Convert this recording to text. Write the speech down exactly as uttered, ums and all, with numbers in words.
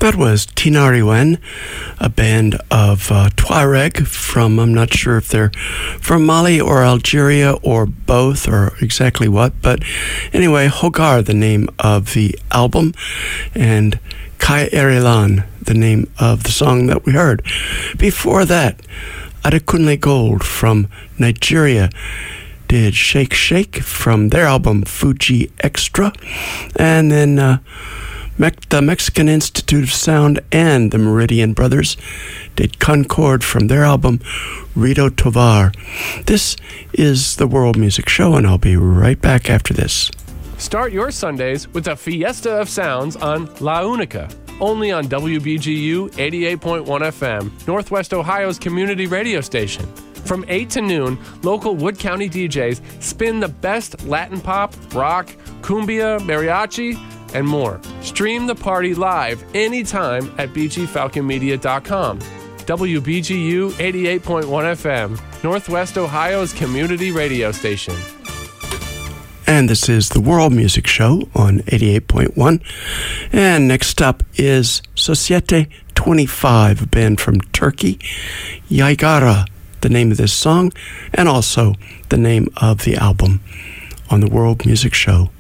That was Tinariwen, a band of uh, Tuareg from, I'm not sure if they're from Mali or Algeria or both or exactly what, but anyway, Hogar, the name of the album, and Kai Erilan, the name of the song that we heard. Before that, Adekunle Gold from Nigeria did Shake Shake from their album Fuji Extra, and then uh, Me- the Mexican Institute of Sound and the Meridian Brothers did Concord from their album Rito Tovar. This is the World Music Show, and I'll be right back after this. Start your Sundays with a fiesta of sounds on La Unica, only on W B G U eighty-eight point one F M, Northwest Ohio's community radio station. From eight to noon, local Wood County D Js spin the best Latin pop, rock, cumbia, mariachi, and more. Stream the party live anytime at b g falcon media dot com. W B G U eighty-eight point one F M, Northwest Ohio's community radio station. And this is the World Music Show on eighty-eight point one. And next up is Societe twenty-five, a band from Turkey. Yaygara, the name of this song, and also the name of the album on the World Music Show.